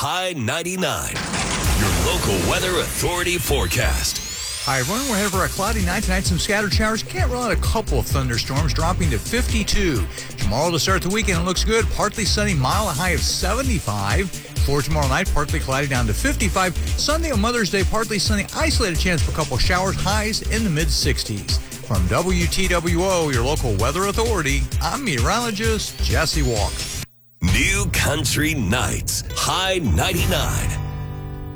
High 99. Your local weather authority forecast. Hi, everyone. We're headed for a cloudy night tonight. Some scattered showers. Can't rule out a couple of thunderstorms, dropping to 52. Tomorrow to start the weekend, it looks good. Partly sunny, mile, a high of 75. For tomorrow night, partly cloudy down to 55. Sunday on Mother's Day, partly sunny, isolated chance for a couple showers, highs in the mid-60s. From WTWO, your local weather authority, I'm meteorologist Jesse Walker. New Country Nights, High 99.